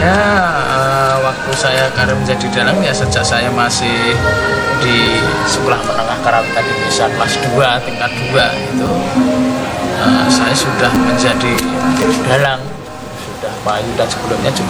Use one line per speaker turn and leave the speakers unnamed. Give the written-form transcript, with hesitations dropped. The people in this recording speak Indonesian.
Ya, waktu saya karir menjadi dalang ya sejak saya masih di sekolah menengah Karawitan Indonesia kelas 2 tingkat 2 itu saya sudah menjadi dalang, sudah payu, dan sebelumnya juga